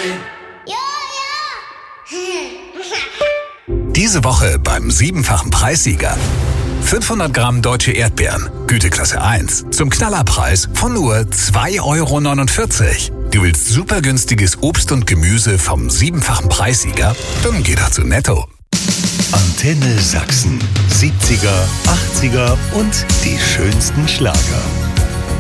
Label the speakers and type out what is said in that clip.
Speaker 1: Ja, ja.
Speaker 2: Diese Woche beim 7-fachen Preissieger. 500 Gramm deutsche Erdbeeren, Güteklasse 1, zum Knallerpreis von nur 2,49 €. Du willst super günstiges Obst und Gemüse vom 7-fachen Preissieger? Dann geh doch zu Netto.
Speaker 3: Antenne Sachsen. 70er, 80er und die schönsten Schlager.